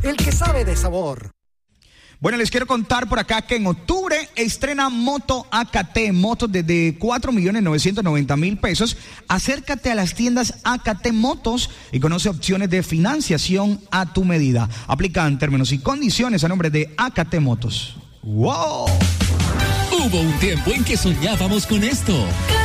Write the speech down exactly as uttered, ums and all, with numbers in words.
el que sabe de sabor. Bueno, les quiero contar por acá que en octubre estrena Moto A K T, motos desde cuatro millones novecientos noventa mil pesos. Acércate a las tiendas A K T Motos y conoce opciones de financiación a tu medida. Aplican términos y condiciones a nombre de A K T Motos. ¡Wow! Hubo un tiempo en que soñábamos con esto.